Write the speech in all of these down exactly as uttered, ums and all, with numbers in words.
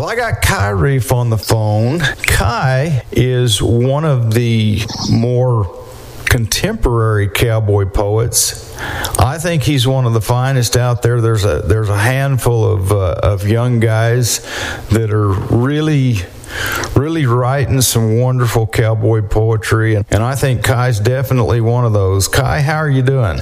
Well, I got Kai Reef on the phone. Kai is one of the more contemporary cowboy poets. I think he's one of the finest out there. There's a there's a handful of uh, of young guys that are really really writing some wonderful cowboy poetry, and, and I think Kai's definitely one of those. Kai, how are you doing?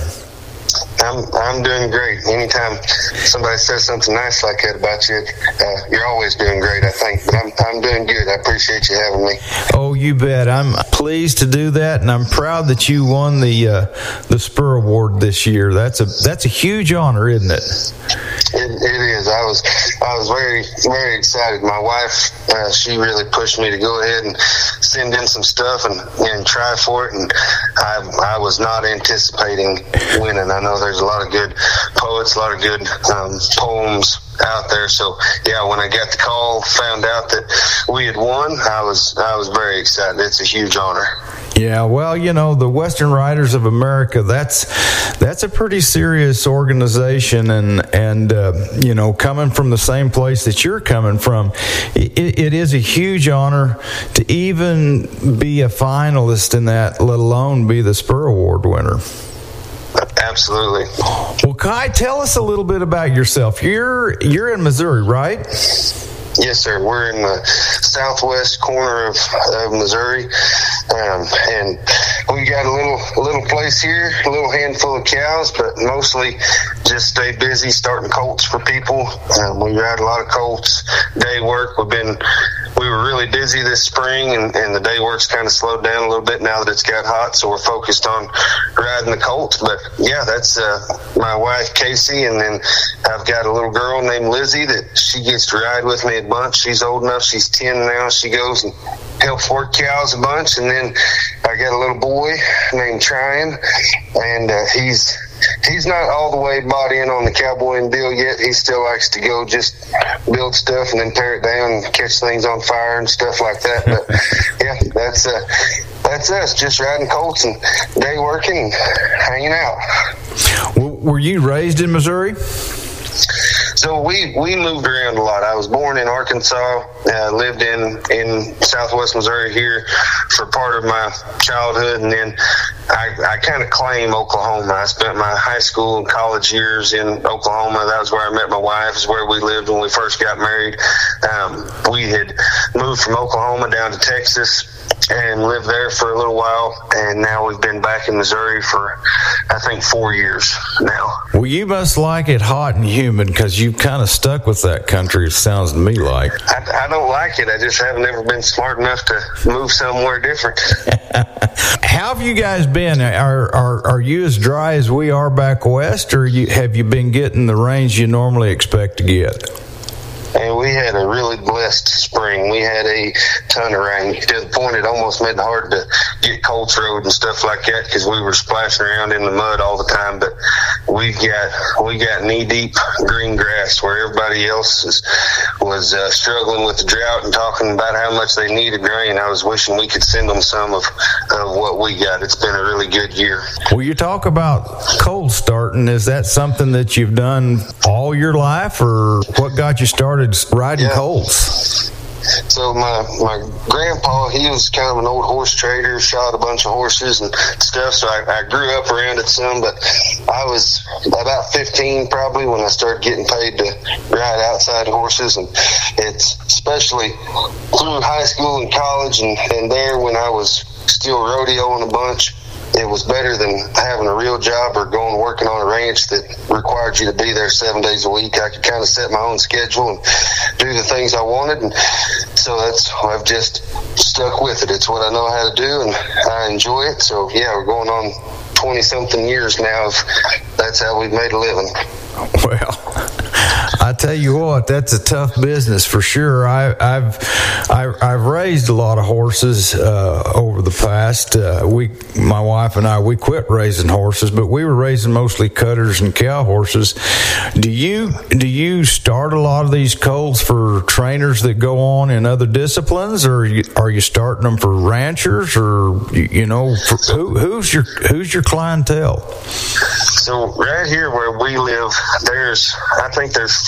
I'm I'm doing great. Anytime somebody says something nice like that about you, uh, you're always doing great, I think. But I'm I'm doing good. I appreciate you having me. Oh, you bet. I'm pleased to do that, and I'm proud that you won the uh, the Spur Award this year. That's a that's a huge honor, isn't it? It, it is. I was I was very very excited. My wife, uh, she really pushed me to go ahead and send in some stuff and, and try for it, and I I was not anticipating winning. I know there's a lot of good poets, a lot of good um, poems out there. So yeah, when I got the call, found out that we had won, I was I was very excited. It's a huge honor. Yeah, well, you know, the Western Writers of America, that's that's a pretty serious organization, and and uh, you know, coming from the same place that you're coming from, it, it is a huge honor to even be a finalist in that, let alone be the Spur Award winner. Absolutely. Well, Kai, tell us a little bit about yourself. You're you're in Missouri, right? Yes, sir. We're in the southwest corner of, of Missouri, um, and we got a little a little place here, a little handful of cows, but mostly just stay busy starting colts for people. Um, we ride a lot of colts, day work. We've been we were really busy this spring, and, and the day work's kind of slowed down a little bit now that it's got hot, so we're focused on riding the colts. But yeah, that's uh, my wife Casey, and then I've got a little girl named Lizzie that she gets to ride with me a bunch. She's old enough, she's ten now. She goes and helps work cows a bunch, and then I got a little boy named Tryon, and uh, he's he's not all the way bought in on the cowboying deal yet. He still likes to go just build stuff and then tear it down and catch things on fire and stuff like that. But yeah, that's uh, that's us, just riding colts and day working and hanging out. Were you raised in Missouri? So we, we moved around a lot. I was born in Arkansas, uh, lived in, in southwest Missouri here for part of my childhood, and then I, I kind of claim Oklahoma. I spent my high school and college years in Oklahoma. That was where I met my wife, is where we lived when we first got married. Um, we had moved from Oklahoma down to Texas and lived there for a little while, and now we've been back in Missouri for, I think, four years now. Well, you must like it hot and humid, because you've kind of stuck with that country, it sounds to me like. I, I don't like it. I just haven't ever been smart enough to move somewhere different. How have you guys been? Are, are are you as dry as we are back west, or you, have you been getting the rains you normally expect to get? And we had a really blessed spring. We had a ton of rain to the point it almost made it hard to get Colts Road and stuff like that, because we were splashing around in the mud all the time. But we got we got knee deep green grass where everybody else is, was uh, struggling with the drought and talking about how much they needed rain. I was wishing we could send them some of, of what we got. It's been a really good year. Well, you talk about cold starting. Is that something that you've done all your life, or what got you started riding yeah. colts? So my my grandpa, he was kind of an old horse trader, shot a bunch of horses and stuff. So I, I grew up around it some, but I was about fifteen probably when I started getting paid to ride outside horses. And it's especially through high school and college, and, and there when I was still rodeoing a bunch, it was better than having a real job or going working on a ranch that required you to be there seven days a week. I could kind of set my own schedule and do the things I wanted, and so that's I've just stuck with it. It's what I know how to do, and I enjoy it. So yeah, we're going on twenty something years now of that's how we've made a living. Well, I tell you what, that's a tough business for sure. I, I've I, I've raised a lot of horses uh, over the past. Uh, we, my wife and I, we quit raising horses, but we were raising mostly cutters and cow horses. Do you do you start a lot of these colts for trainers that go on in other disciplines, or are you, are you starting them for ranchers, or you know, for, who, who's your who's your clientele? So right here where we live, there's I think there's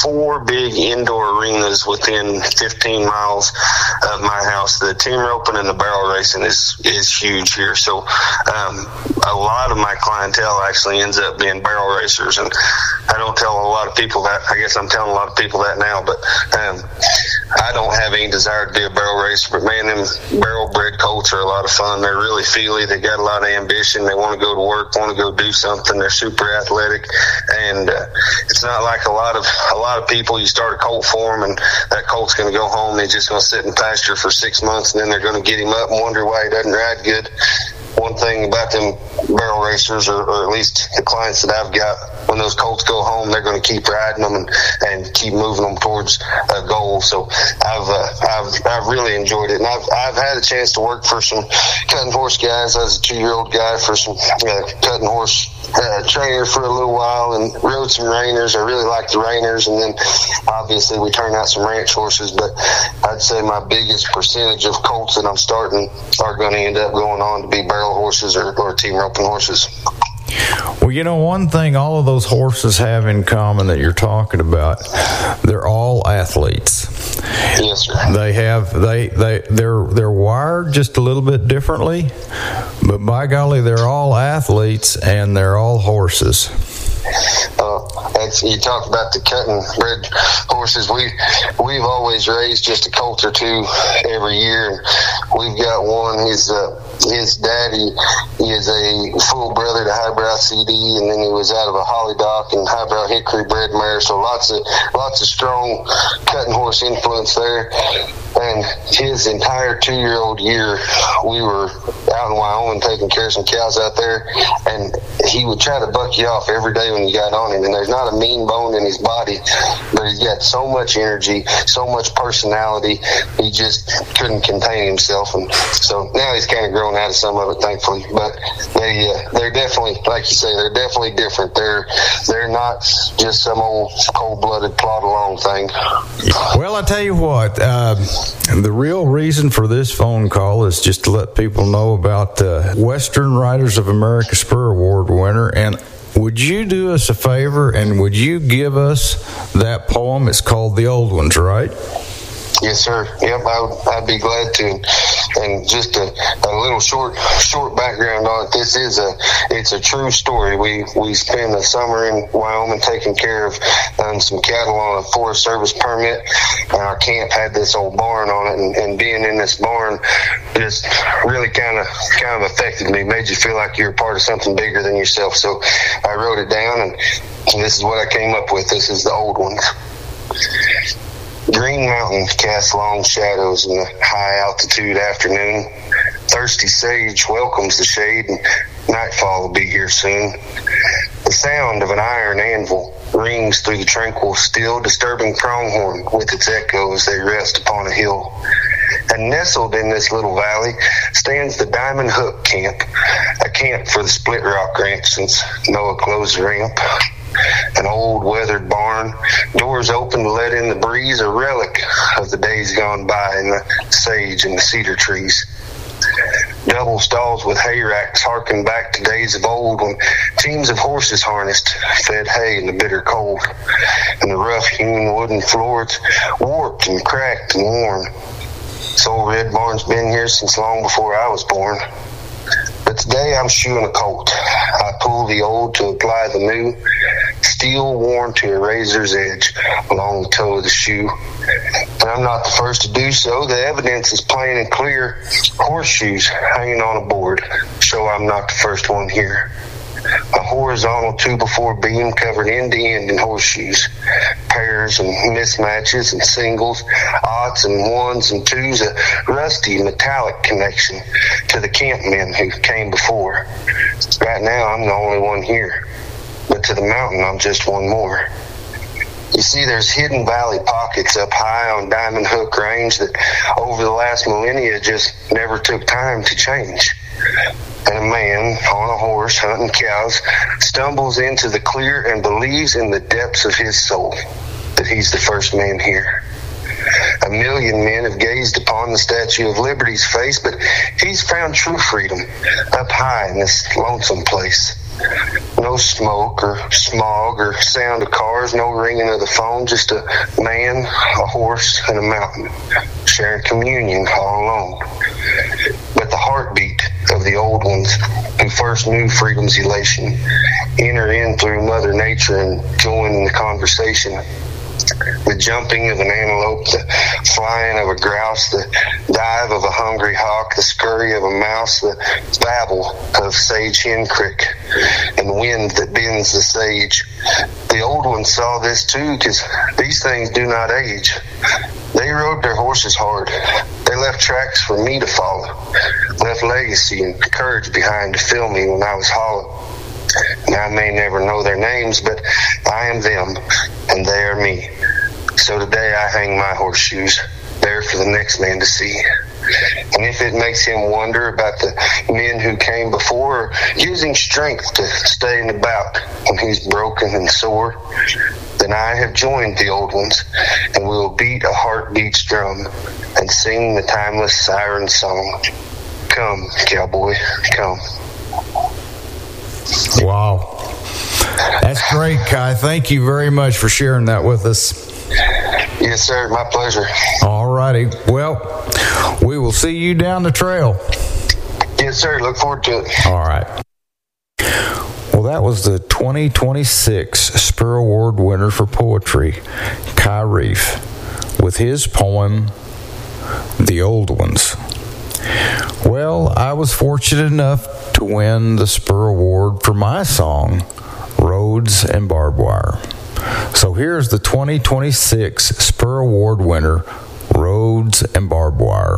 four big indoor arenas within fifteen miles of my house. The team roping and the barrel racing is, is huge here. So um, a lot of my clientele actually ends up being barrel racers. And I don't tell a lot of people that. I guess I'm telling a lot of people that now. But um, I don't have any desire to be a barrel racer. But, man, them barrel bred colts are a lot of fun. They're really feely. They got a lot of ambition. They want to go to work, want to go do something. They're super athletic. And uh, it's not like a lot of a lot of people. You start a colt for them, and that colt's going to go home. He's just going to sit in pasture for six months, and then they're going to get him up and wonder why he doesn't ride good. One thing about them barrel racers, or, or at least the clients that I've got, when those colts go home, they're going to keep riding them and, and keep moving them towards a goal. So I've uh, I've I've really enjoyed it, and I've I've had a chance to work for some cutting horse guys. I was a two-year-old guy for some uh, cutting horse uh, trainer for a little while, and rode some reiners. I really liked the reiners, and then obviously we turned out some ranch horses. But I'd say my biggest percentage of colts that I'm starting are going to end up going on to be barrel horses or, or team roping horses. Well, you know, one thing all of those horses have in common that you're talking about, they're all athletes. Yes, sir. They have they they they're they're wired just a little bit differently, but by golly, they're all athletes and they're all horses. Uh, that's, you talk about the cutting bred horses. We we've always raised just a colt or two every year. We've got one. His uh, his daddy is a full brother to Highbrow C D, and then he was out of a Holly Dock and Highbrow Hickory bred mare. So lots of lots of strong cutting horse influence there. And his entire two-year-old year, we were out in Wyoming taking care of some cows out there, and he would try to buck you off every day when you got on him. And there's not a mean bone in his body, but he's got so much energy, so much personality, he just couldn't contain himself. And so now he's kind of grown out of some of it, thankfully. But they uh, they're definitely, like you say, they're definitely different. They're they're not just some old cold-blooded plod along thing. Well, I tell you what. Uh, The real reason for this phone call is just to let people know about the Western Riders of America Spur Award winner. And would you do us a favor and would you give us that poem? It's called The Old Ones, right? Yes, sir. Yep, I would, I'd be glad to. And just a, a little short short background on it. This is a it's a true story. We we spent the summer in Wyoming taking care of um, some cattle on a Forest Service permit, and our camp had this old barn on it. And, and being in this barn just really kind of kind of affected me. Made you feel like you're a part of something bigger than yourself. So I wrote it down, and this is what I came up with. This is The Old Ones. Green mountains cast long shadows in the high-altitude afternoon. Thirsty sage welcomes the shade, and nightfall will be here soon. The sound of an iron anvil rings through the tranquil, still, disturbing pronghorn with its echo as they rest upon a hill. And nestled in this little valley stands the Diamond Hook Camp, a camp for the Split Rock Ranch since Noah closed the ramp. An old weathered barn, doors open to let in the breeze, a relic of the days gone by in the sage and the cedar trees. Double stalls with hay racks harken back to days of old when teams of horses harnessed fed hay in the bitter cold, and the rough-hewn wooden floors warped and cracked and worn. This old red barn's been here since long before I was born. But today I'm shoeing a colt. I pull the old to apply the new, steel worn to a razor's edge along the toe of the shoe. And I'm not the first to do so. The evidence is plain and clear. Horseshoes hanging on a board show I'm not the first one here. A horizontal two by four beam covered end to end in horseshoes. Pairs and mismatches and singles, odds and ones and twos, a rusty metallic connection to the campmen who came before. Right now I'm the only one here, but to the mountain I'm just one more. You see, there's hidden valley pockets up high on Diamond Hook Range that over the last millennia just never took time to change. And a man on a horse hunting cows stumbles into the clear and believes in the depths of his soul that he's the first man here. A million men have gazed upon the Statue of Liberty's face, but he's found true freedom up high in this lonesome place. No smoke or smog or sound of cars, no ringing of the phone, just a man, a horse, and a mountain sharing communion all alone. But the heartbeat of the old ones who first knew freedom's elation enter in through Mother Nature and join in the conversation. The jumping of an antelope, the flying of a grouse, the dive of a hungry hawk, the scurry of a mouse, the babble of sage hen crick, and the wind that bends the sage. The old ones saw this too, because these things do not age. They rode their horses hard. They left tracks for me to follow, left legacy and courage behind to fill me when I was hollow. And I may never know their names, but I am them, and they are me. So today I hang my horseshoes there for the next man to see. And if it makes him wonder about the men who came before, or using strength to stay in the bout when he's broken and sore, then I have joined the old ones, and we will beat a heartbeat's drum and sing the timeless siren song. Come, cowboy, come. Wow. That's great, Kai. Thank you very much for sharing that with us. Yes, sir. My pleasure. All righty. Well, we will see you down the trail. Yes, sir. Look forward to it. All right. Well, that was the twenty twenty-six Spur Award winner for poetry, Kai Reef, with his poem, The Old Ones. Well, I was fortunate enough to win the Spur Award for my song, Roads and Barbed Wire. So here's the twenty twenty-six Spur Award winner, Roads and Barbed Wire.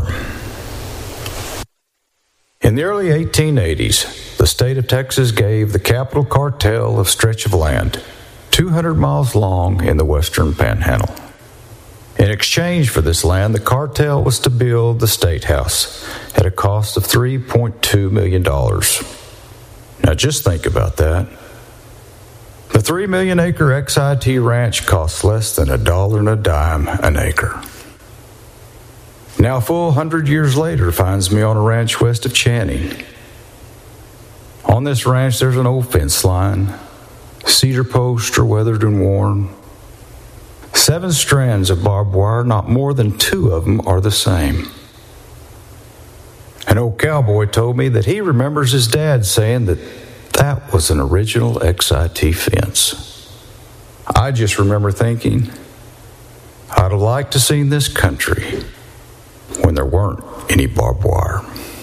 In the early eighteen eighties, the state of Texas gave the Capital Cartel a stretch of land, two hundred miles long in the western panhandle. In exchange for this land, the cartel was to build the State House at a cost of three point two million dollars. Now just think about that. The three million acre X I T ranch costs less than a dollar and a dime an acre. Now a full hundred years later finds me on a ranch west of Channing. On this ranch there's an old fence line. Cedar posts are weathered and worn. Seven strands of barbed wire, not more than two of them are the same. An old cowboy told me that he remembers his dad saying that that was an original X I T fence. I just remember thinking, I'd have liked to see this country when there weren't any barbed wire.